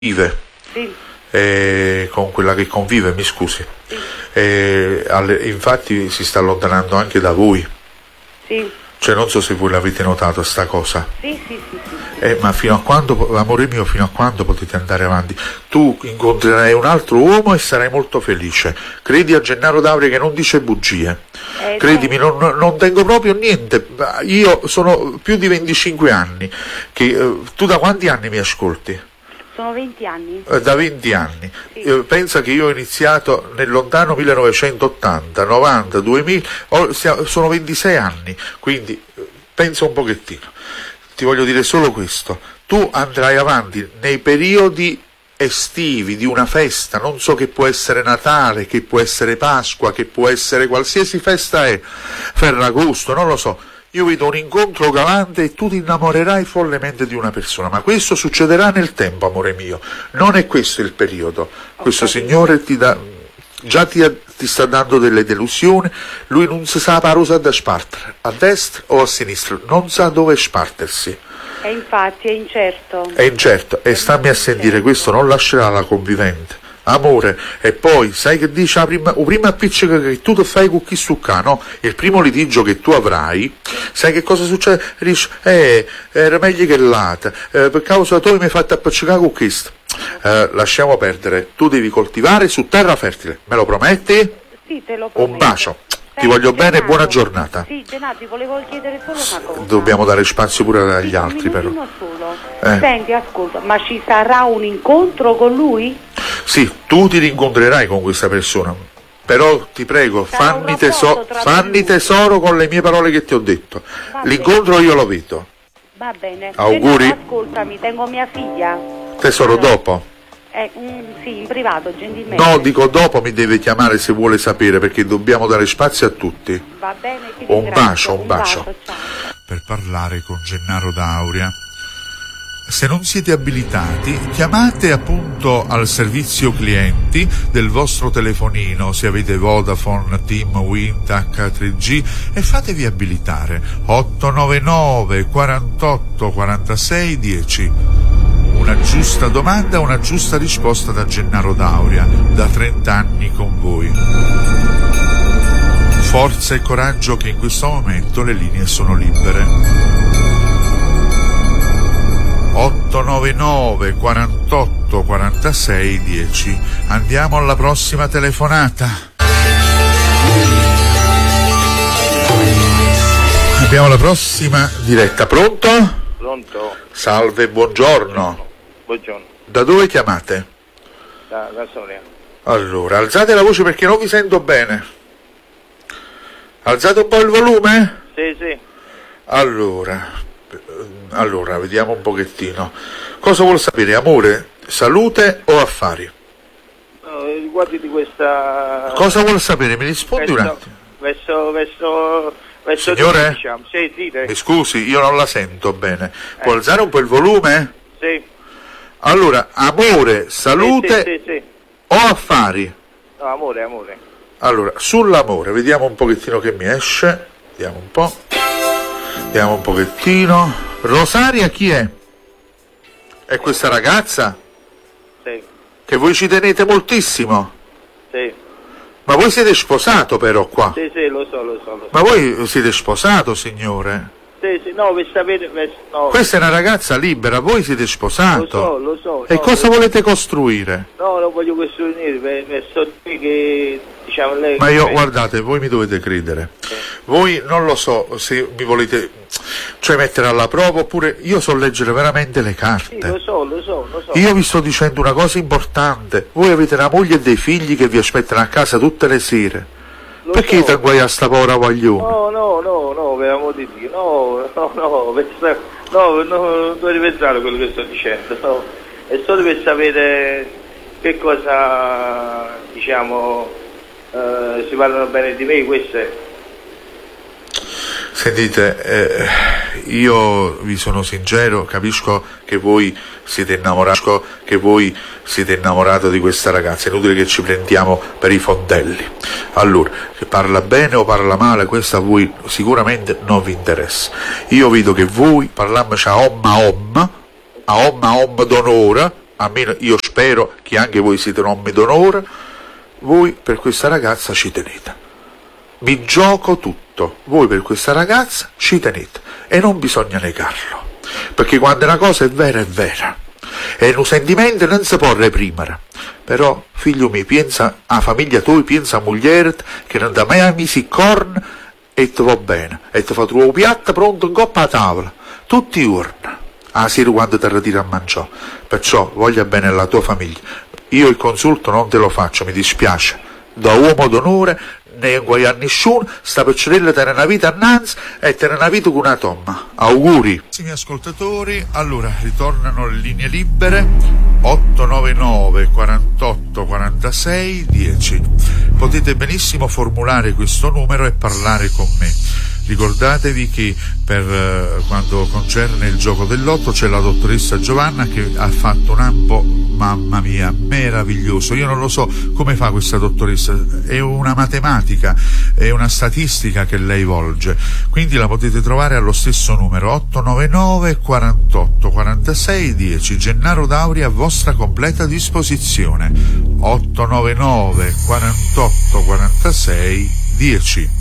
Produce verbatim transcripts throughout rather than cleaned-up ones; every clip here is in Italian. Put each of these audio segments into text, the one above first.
vive, sì. eh, con quella che convive, mi scusi, Sì. eh, alle, infatti si sta allontanando anche da voi, Sì. cioè non so se voi l'avete notato sta cosa. Sì, sì, sì, sì, sì. Eh, ma fino a quando, amore mio, fino a quando potete andare avanti? Tu incontrerai un altro uomo e sarai molto felice. Credi a Gennaro D'Auria che non dice bugie. Eh, Credimi, non, non tengo proprio niente. Io sono più di venticinque anni. Che, eh, tu da quanti anni mi ascolti? Sono venti anni. Eh, da venti anni. Sì. Eh, pensa che io ho iniziato nel lontano millenovecentottanta, novanta, duemila, ho, sia- sono ventisei anni, quindi eh, pensa un pochettino. Ti voglio dire solo questo: tu andrai avanti nei periodi estivi di una festa, non so, che può essere Natale, che può essere Pasqua, che può essere qualsiasi festa è, Ferragosto, non lo so. Io vedo un incontro galante e tu ti innamorerai follemente di una persona, ma questo succederà nel tempo, amore mio. Non è questo il periodo. Questo signore ti dà, già ti, ti sta dando delle delusioni. Lui non si sa la rosa da spartere, a destra o a sinistra, non sa dove spartersi. E infatti è incerto. È incerto, e stammi a sentire, questo non lascerà la convivente. Amore, e poi sai che dice la prima, la prima appiccica che tu ti fai con chi succa, no? Il primo litigio che tu avrai, sai che cosa succede? Dici, eh, era meglio che l'altra, eh, per causa tu mi hai fatto appiccicare con questo. Eh, lasciamo perdere, tu devi coltivare su terra fertile, me lo prometti? Sì, te lo prometto. Un bacio, ti Senti, voglio bene e Gennaro, buona giornata. Sì, Gennaro, ti volevo chiedere solo una cosa. Dobbiamo dare spazio pure agli Sì, altri, un però. minutino solo. Eh. Senti, ascolta, ma ci sarà un incontro con lui? Sì, tu ti rincontrerai con questa persona, però ti prego, Sarà un fammi, rapporto teso- tra fammi voi. tesoro con le mie parole che ti ho detto. Va L'incontro io lo vedo. Va bene. Auguri. Gennaro, ascoltami, tengo mia figlia. Tesoro, Allora, dopo? Eh, mm, sì, in privato, gentilmente. No, dico dopo mi deve chiamare se vuole sapere, perché dobbiamo dare spazio a tutti. Va bene, ti Un ringrazio. bacio, un bacio. ciao. Per parlare con Gennaro D'Auria. Se non siete abilitati, chiamate appunto al servizio clienti del vostro telefonino, se avete Vodafone, Team, Wind, acca tre G, e fatevi abilitare. otto nove nove quarantotto quarantasei dieci. Una giusta domanda, una giusta risposta da Gennaro D'Auria, da trenta anni con voi. Forza e coraggio, che in questo momento le linee sono libere. otto nove nove quarantotto quarantasei dieci. Andiamo alla prossima telefonata. Abbiamo la prossima diretta. Pronto? Pronto? Salve, buongiorno. Buongiorno. Da dove chiamate? Da, da Soria. Allora, alzate la voce perché non vi sento bene. Alzate un po' il volume? Sì, sì. Allora, allora, vediamo un pochettino. Cosa vuol sapere, amore? Salute o affari? No, riguardi di questa... Cosa vuol sapere? Mi rispondi un verso, attimo. verso, verso, verso Signore? di, diciamo. Sì, dite. Mi scusi, io non la sento bene. Può Eh. alzare un po' il volume? Sì. Allora, amore, salute Sì, sì, sì, sì. o affari? No, amore, amore. Allora, sull'amore, vediamo un pochettino che mi esce. Vediamo un po'. Vediamo un pochettino. Rosaria chi è? È questa ragazza? Sì, Che voi ci tenete moltissimo? sì. Ma voi siete sposato però qua? Sì, sì, lo so, lo so, lo so. Ma voi siete sposato, signore? Sì, sì, no, per sapere... Per, no. Questa è una ragazza libera, voi siete sposato. Lo so, lo so. E no, cosa lo- volete costruire? No, non voglio costruire, per, verso di che... Diciamo, lei... Ma io, che- guardate, voi mi dovete credere. Voi non lo so se mi volete, cioè, mettere alla prova, oppure io so leggere veramente le Sì, carte. lo so, lo so, lo so. Io vi sto dicendo una cosa importante. Voi avete una moglie e dei figli che vi aspettano a casa tutte le sere. Lo Perché so. ti guai a sta povera guaglione? No, no, no, no, per amor di Dio, no, no, no, pensa- no, no, non dovete pensare a quello che sto dicendo, no, è solo per sapere che cosa, diciamo, eh, si parlano bene di me, questo è. Sentite, eh, io vi sono sincero, capisco che voi siete innamorato, che voi siete innamorato di questa ragazza, è inutile che ci prendiamo per i fondelli. Allora, se parla bene o parla male, questo a voi sicuramente non vi interessa. Io vedo che voi parliamoci a om a om, a om a om d'onore, almeno io spero che anche voi siete uomini d'onore, voi per questa ragazza ci tenete. Vi gioco tutto, voi per questa ragazza ci tenete e non bisogna negarlo, perché quando una cosa è vera è vera e un sentimento non si può reprimere. Però figlio mio, pensa a famiglia tua, pensa a moglie che non ti mai misi corn e ti va bene e ti fa trovare un piatto pronto in coppa a tavola tutti i giorni a sera quando ti ritiri a mangiare. Perciò voglia bene alla tua famiglia. Io il consulto non te lo faccio, mi dispiace, da uomo d'onore ne inguagliare nessuno, sta piccerella te una vita annanzi e te una vita con una tomma. Auguri. Carissimi ascoltatori, allora ritornano le linee libere otto nove nove quarantotto quarantasei dieci. Potete benissimo formulare questo numero e parlare con me. Ricordatevi che per eh, quando concerne il gioco del lotto c'è la dottoressa Giovanna che ha fatto un ambo, mamma mia, meraviglioso. Io non lo so come fa questa dottoressa, è una matematica, è una statistica che lei volge, quindi la potete trovare allo stesso numero otto nove nove quarantotto quarantasei dieci. Gennaro Dauri a vostra completa disposizione. otto nove nove quarantotto quarantasei dieci.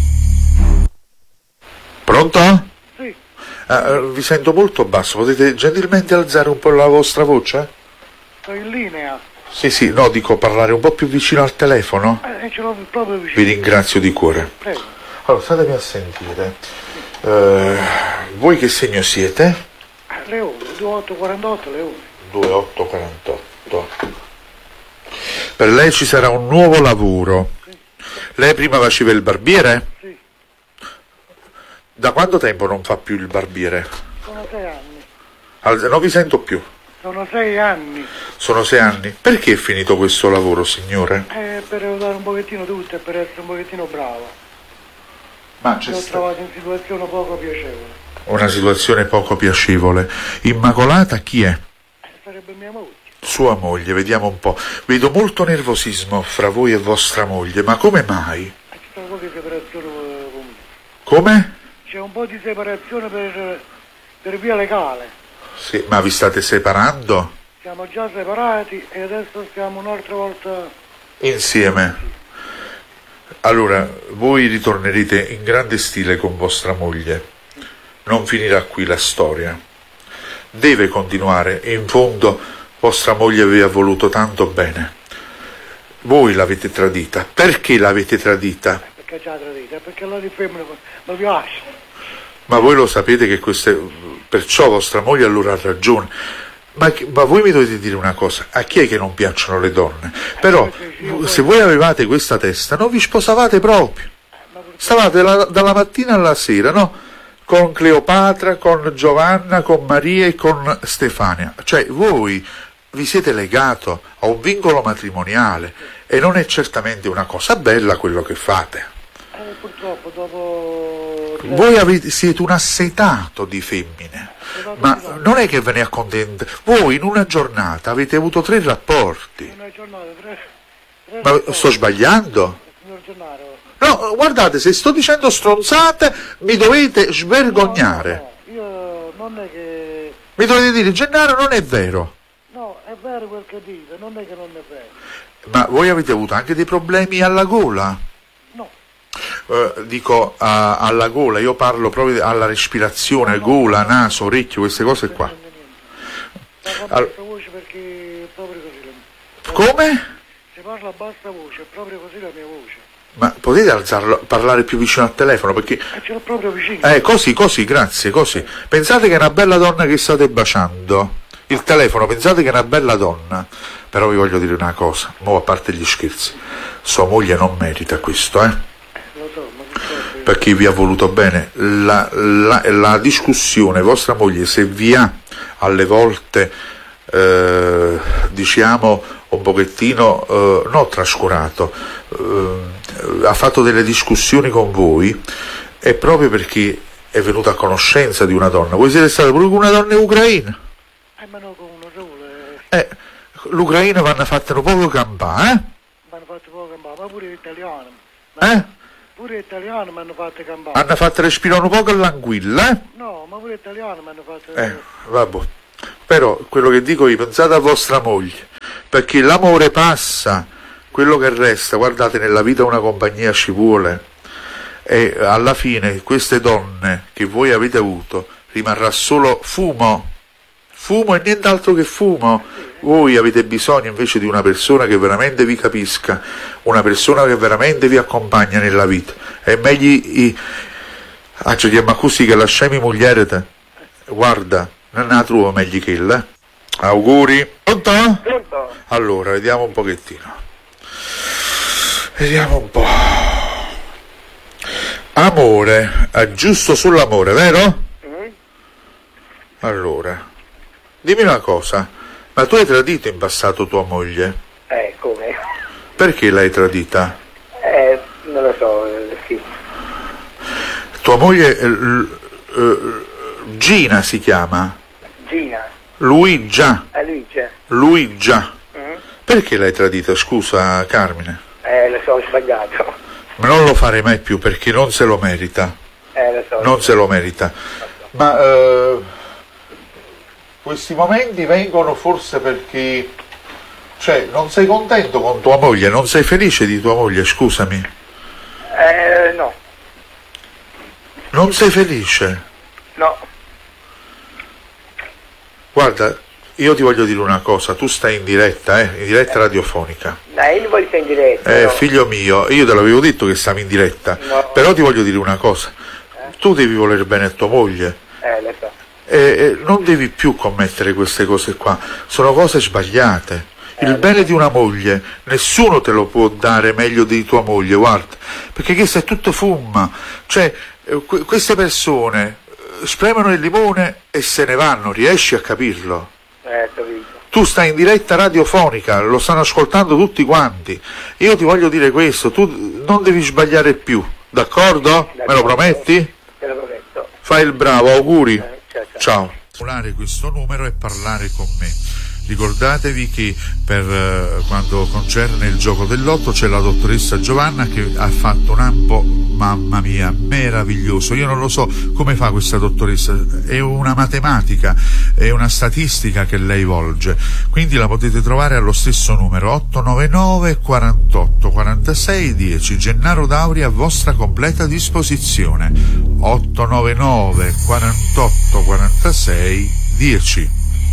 Pronto? Sì. Uh, vi sento molto basso, potete gentilmente alzare un po' la vostra voce? Sto in linea. Sì, sì, no, dico parlare un po' più vicino al telefono. Eh, ce l'ho proprio vicino. Vi ringrazio di cuore. Prego. Allora, statemi a sentire. Uh, voi che segno siete? Leone, ventotto quarantotto Leone. ventotto quarantotto. Per lei ci sarà un nuovo lavoro. Sì. Lei prima faceva il barbiere? Sì. Da quanto tempo non fa più il barbiere? Sono sei anni. Al- non vi sento più. Sono sei anni. Sono sei anni. Perché è finito questo lavoro, signore? Eh, per aiutare un pochettino tutti e per essere un pochettino bravo. Ma Mi c'è ho sta- trovato in situazione poco piacevole. una situazione poco piacevole. Immacolata chi è? Eh, sarebbe mia moglie. Sua moglie, vediamo un po'. Vedo molto nervosismo fra voi e vostra moglie, ma come mai? Eh, ci sono poche separazioni eh, con me. Come? C'è un po' di separazione per, per via legale. Sì, ma vi state separando? Siamo già separati e adesso stiamo un'altra volta. Insieme. Allora, voi ritornerete in grande stile con vostra moglie. Non finirà qui la storia. Deve continuare e in fondo vostra moglie vi ha voluto tanto bene. Voi l'avete tradita. Perché l'avete tradita? Perché c'è la tradita? Perché la di femmina mi piace. Ma voi lo sapete che queste... Perciò vostra moglie allora ha ragione. Ma, che- ma voi mi dovete dire una cosa, a chi è che non piacciono le donne? Però, se voi avevate questa testa, non vi sposavate proprio. Stavate la- dalla mattina alla sera, no? Con Cleopatra, con Giovanna, con Maria e con Stefania. Cioè, voi vi siete legato a un vincolo matrimoniale e non è certamente una cosa bella quello che fate. Eh, purtroppo dopo... Voi avete, siete un assetato di femmine, ma non è che ve ne accontentate. Voi in una giornata avete avuto tre rapporti. Una giornata, tre... tre Ma rapporti. sto sbagliando? Signor Gennaro. No, guardate, se sto dicendo stronzate mi dovete svergognare. No, no, io non è che... Mi dovete dire, Gennaro, non è vero. No, è vero quel che dice, non è che non è vero. Ma voi avete avuto anche dei problemi alla gola? No. Eh, dico a- alla gola, io parlo proprio alla respirazione, gola, naso, orecchio, queste cose qua. Non niente. Parla a Al- bassa voce perché è proprio così. la- Come? Se parla a bassa voce, è proprio così la mia voce. Ma potete alzarlo, parlare più vicino al telefono, perché... E ce l'ho proprio vicino. Eh, così, così, grazie, così. Pensate che è una bella donna che state baciando. Il telefono, pensate che è una bella donna. Però vi voglio dire una cosa, mo a parte gli scherzi, sua moglie non merita questo, eh? Lo so, ma purtroppo... Perché vi ha voluto bene. La, la, la discussione, vostra moglie, se vi ha alle volte, eh, diciamo, un pochettino, eh, no trascurato, eh, ha fatto delle discussioni con voi, è proprio perché è venuta a conoscenza di una donna. Voi siete stati pure con una donna ucraina? Eh, ma no, con uno solo. Eh. Eh, l'Ucraina vanno fatte un poco campare, eh? Mi hanno fatto poco campare, ma pure l'italiano. Ma Eh? pure l'italiano mi hanno fatto campare. Hanno fatto respirare un poco l'anguilla, eh? No, ma pure l'italiano mi hanno fatto... Eh, vabbè. Però quello che dico io, pensate a vostra moglie, perché l'amore passa, quello che resta, guardate, nella vita una compagnia ci vuole, e alla fine queste donne che voi avete avuto rimarrà solo fumo, fumo e nient'altro che fumo. Voi avete bisogno invece di una persona che veramente vi capisca, una persona che veramente vi accompagna nella vita. È meglio i ah, cioè, ma così che lasciami moglie te, guarda, non la trovo meglio che il, eh? Auguri. Pronto? Pronto? Allora, vediamo un pochettino. Vediamo un po'. Amore, è giusto sull'amore, vero? Mm? Allora, dimmi una cosa, ma tu hai tradito in passato tua moglie? Eh, come? Perché l'hai tradita? Eh, non lo so, eh, sì. Tua moglie, eh, l- eh, Gina si chiama? Gina. Luigia. Eh, Luigi. Luigia. Mm? Perché l'hai tradita, scusa Carmine? Eh, lo so, ho sbagliato. Ma non lo fare mai più perché non se lo merita. Eh, lo so. Non se lo merita. Ma eh, questi momenti vengono forse perché, cioè, non sei contento con tua moglie, non sei felice di tua moglie, scusami. Eh, no. Non sei felice? No. Guarda, io ti voglio dire una cosa, tu stai in diretta, eh, in diretta radiofonica. Dai, io non voglio stare in diretta. Eh, no. figlio mio, io te l'avevo detto che stavi in diretta, No. però ti voglio dire una cosa, tu devi voler bene a tua moglie. Eh, lo so. E, e non devi più commettere queste cose qua, sono cose sbagliate. Il bene di una moglie nessuno te lo può dare meglio di tua moglie, guarda, perché questo è tutto fumma, cioè eh, que- queste persone eh, spremono il limone e se ne vanno, riesci a capirlo? Eh, capito. Tu stai in diretta radiofonica, lo stanno ascoltando tutti quanti, io ti voglio dire questo, tu non devi sbagliare più, d'accordo? Me lo prometti? Te lo prometto. Fai il bravo, auguri. Eh, ciao, ciao. Ciao. Calcolare questo numero e parlare con me. Ricordatevi che per eh, quando concerne il gioco del lotto c'è la dottoressa Giovanna che ha fatto un ampo, mamma mia, meraviglioso. Io non lo so come fa questa dottoressa, è una matematica, è una statistica che lei volge. Quindi la potete trovare allo stesso numero otto nove nove quarantotto quarantasei dieci. Gennaro Dauri a vostra completa disposizione. otto nove nove quarantotto quarantasei dieci.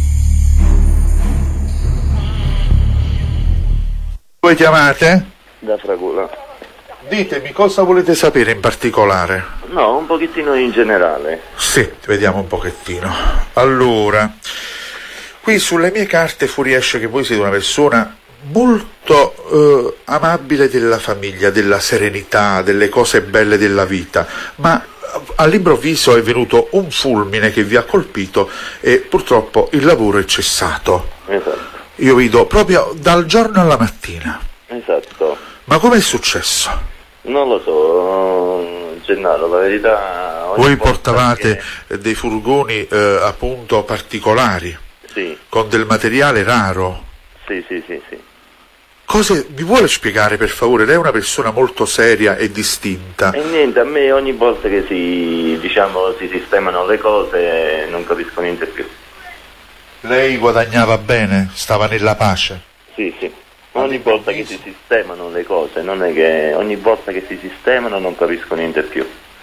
Voi chiamate? Da Fragola. Ditemi cosa volete sapere in particolare. No, un pochettino in generale. Sì, vediamo un pochettino. Allora, qui sulle mie carte fuoriesce che voi siete una persona molto eh, amabile della famiglia, della serenità, delle cose belle della vita, ma all'improvviso è venuto un fulmine che vi ha colpito e purtroppo il lavoro è cessato. Esatto. Io vedo proprio dal giorno alla mattina. Esatto. Ma com'è successo? Non lo so, Gennaro, la verità... ogni Voi volta portavate che- dei furgoni eh, appunto particolari, Sì, con del materiale raro. sì, sì, sì, sì. Cose, mi vuole spiegare per favore? Lei è una persona molto seria e distinta. E niente, a me ogni volta che si, diciamo, si sistemano le cose non capisco niente più. Lei guadagnava bene? Stava nella pace? Sì, sì. Ogni volta che si sistemano le cose, non è che ogni volta che si sistemano non capisco niente più.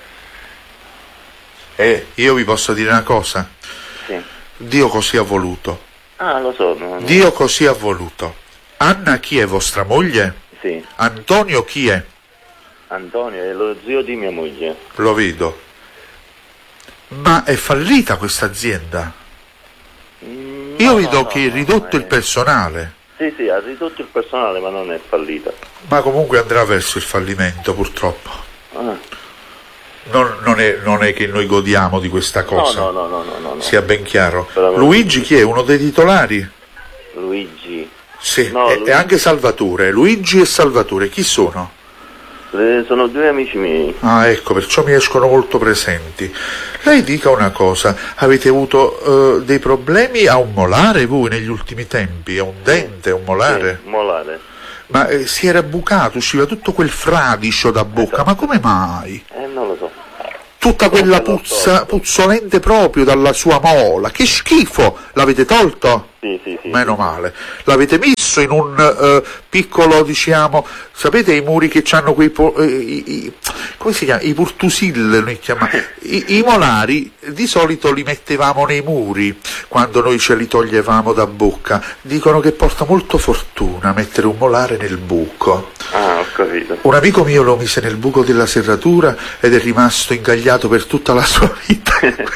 E io vi posso dire una cosa? Sì. Dio così ha voluto. Ah, lo so. no, no. Dio così ha voluto. Anna chi è, vostra moglie? Sì. Antonio chi è? Antonio è lo zio di mia moglie. Lo vedo. Ma è fallita questa azienda? Mm, Io no, vedo no, che è no, ridotto no, il personale. Sì, sì, ha ridotto il personale ma non è fallita. Ma comunque andrà verso il fallimento, purtroppo. Ah. Non, non, è, non è che noi godiamo di questa cosa. No, no, no, no, no, no. Sia ben chiaro. Però- Luigi chi è? Uno dei titolari? Luigi. Sì, No, e, Luigi. e anche Salvatore. Luigi e Salvatore, chi sono? Eh, Sono due amici miei. Ah, ecco, perciò mi escono molto presenti. Lei dica una cosa, avete avuto eh, dei problemi a un molare voi negli ultimi tempi? A un dente, a un molare? Sì, molare. Ma eh, si era bucato, usciva tutto quel fradicio da bocca, Esatto. ma come mai? Eh, non lo so. tutta quella puzza, puzzolente proprio dalla sua mola. Che schifo! L'avete tolto? Sì, sì, sì. Meno male. L'avete messo in un uh, piccolo, diciamo, sapete i muri che hanno quei po- eh, i, i, come si chiama? I purtusille, noi chiamiamo. I, I molari di solito li mettevamo nei muri quando noi ce li toglievamo da bocca. Dicono che porta molto fortuna mettere un molare nel buco. Ah, ho capito. Un amico mio lo mise nel buco della serratura ed è rimasto ingagliato per tutta la sua vita.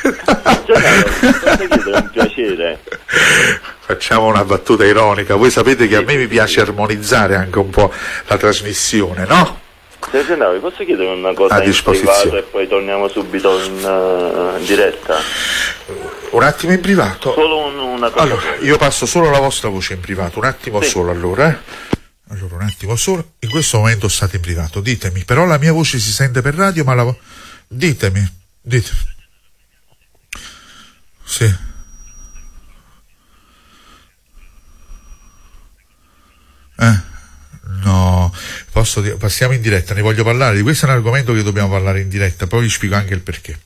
È un piacere. Facciamo una battuta ironica. Voi sapete che a me mi piace armonizzare anche un po' la trasmissione, no? Se no, vi posso chiedere una cosa A in disposizione. privato e poi torniamo subito in, uh, in diretta? Un attimo in privato. Solo un, una cosa. Allora, io passo solo la vostra voce in privato, un attimo Sì. solo allora, eh. Allora, un attimo solo. In questo momento state in privato, ditemi. Però la mia voce si sente per radio, ma la vo- ditemi, ditemi. Sì. Eh, no, posso dire, passiamo in diretta, ne voglio parlare, di questo è un argomento che dobbiamo parlare in diretta, poi vi spiego anche il perché.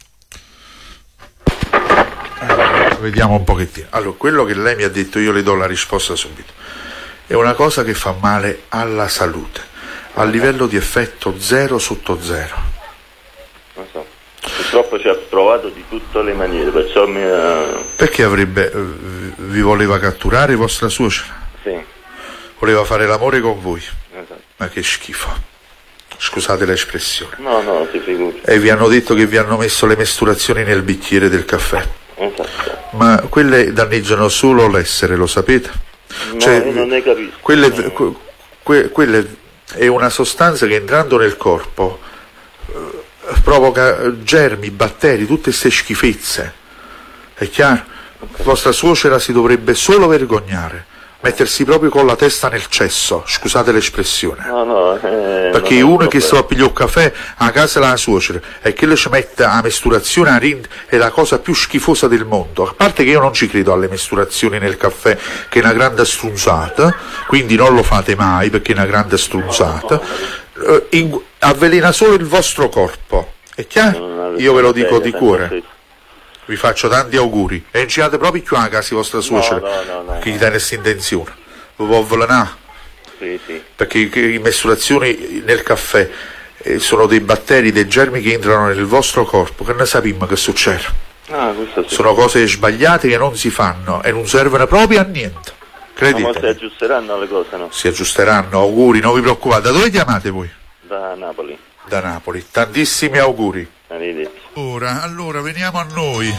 Allora, vediamo un pochettino. Allora, quello che lei mi ha detto, io le do la risposta subito. È una cosa che fa male alla salute, a livello di effetto zero sotto zero. Non so. Purtroppo ci ha provato di tutte le maniere, perciò mi ha... Perché avrebbe, eh, vi voleva catturare vostra suocera? Sì. Voleva fare l'amore con voi? Esatto. Ma che schifo. Scusate l'espressione. No, no, si figuri. E vi hanno detto che vi hanno messo le mestruazioni nel bicchiere del caffè. Esatto. Ma quelle danneggiano solo l'essere, lo sapete? No, Cioè, io non ne capisco. Quelle, que, que, quelle è una sostanza che entrando nel corpo eh, provoca germi, batteri, tutte queste schifezze. È chiaro? Vostra suocera si dovrebbe solo vergognare, mettersi proprio con la testa nel cesso, scusate l'espressione. No, no, eh, Perché non è uno che un sta a pigliare il caffè a casa della suocera e che le ci mette a mesturazione a rind è la cosa più schifosa del mondo. A parte che io non ci credo alle mesturazioni nel caffè, che è una grande strunzata, quindi non lo fate mai perché è una grande strunzata, eh, in- avvelena solo il vostro corpo. È chiaro? Io ve lo dico di cuore. Vi faccio tanti auguri e non ci andate proprio più a casa vostra suocera, no, no, no, che gli no. dà questa intenzione. Vi può avvelenare. Sì, sì. Perché le mestruazioni nel caffè eh, sono dei batteri, dei germi che entrano nel vostro corpo, che ne sappiamo che succede. Ah, questo sì. Sono cose sbagliate che non si fanno e non servono proprio a niente. Ma si Credete? aggiusteranno le cose, no? Si aggiusteranno, auguri, non vi preoccupate. Da dove chiamate voi? Da Napoli. Da Napoli. Tantissimi auguri. Arrivederci. Ora, allora, veniamo a noi.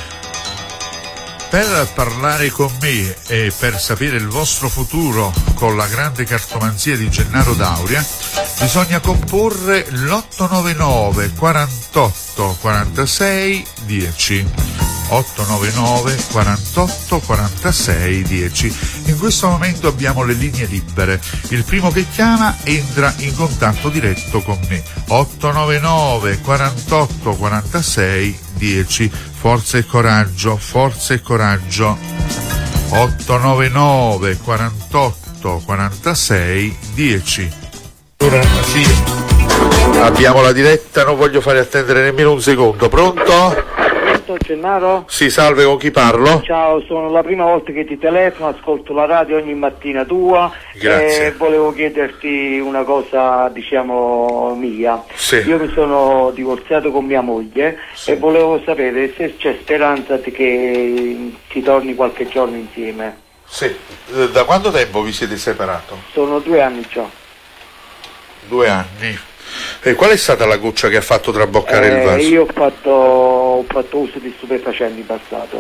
Per parlare con me e per sapere il vostro futuro con la grande cartomanzia di Gennaro Dauria bisogna comporre l'otto nove nove quarantotto quarantasei dieci. otto nove nove quarantotto quarantasei dieci. In questo momento abbiamo le linee libere. Il primo che chiama entra in contatto diretto con me. otto nove nove quarantotto quarantasei dieci. Forza e coraggio, forza e coraggio. otto nove nove quarantotto quarantasei dieci. Ora sì. Abbiamo la diretta, non voglio fare attendere nemmeno un secondo. Pronto? Pronto, Gennaro? Sì, salve, con chi parlo? Ciao, sono la prima volta che ti telefono, ascolto la radio ogni mattina tua. Grazie. E volevo chiederti una cosa, diciamo, mia. Sì. Io mi sono divorziato con mia moglie Sì. e volevo sapere se c'è speranza di che ci torni qualche giorno insieme. Sì. Eh, Da quanto tempo vi siete separato? Sono due anni già. Due anni. E qual è stata la goccia che ha fatto traboccare il Eh, vaso? io ho fatto, ho fatto uso di stupefacenti in passato.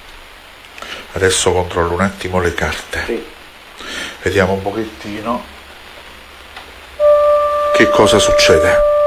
Adesso controllo un attimo le carte. Sì. Vediamo un pochettino che cosa succede.